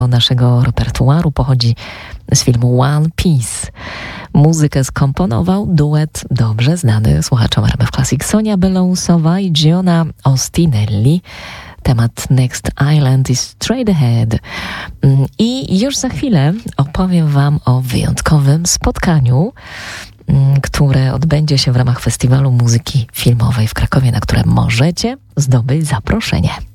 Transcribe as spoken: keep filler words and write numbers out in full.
naszego repertuaru pochodzi z filmu One Piece. Muzykę skomponował duet dobrze znany słuchaczom R M F Classic Sonia Belousowa i Giona Ostinelli. Temat Next Island is Straight Ahead. I już za chwilę opowiem Wam o wyjątkowym spotkaniu, które odbędzie się w ramach Festiwalu Muzyki Filmowej w Krakowie, na które możecie zdobyć zaproszenie.